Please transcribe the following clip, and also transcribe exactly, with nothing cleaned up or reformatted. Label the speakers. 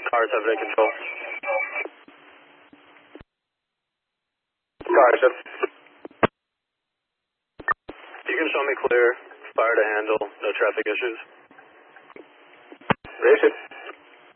Speaker 1: Cars have vacant control.
Speaker 2: Cars have.
Speaker 1: You can show me clear, fire to handle, no traffic issues.
Speaker 2: Raise it.